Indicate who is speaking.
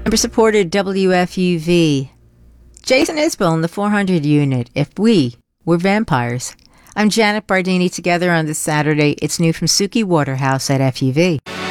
Speaker 1: Member supported WFUV. Jason Isbell in the 400 unit, If We Were Vampires. I'm Janet Bardini. Together on this Saturday, it's new from Suki Waterhouse at FUV.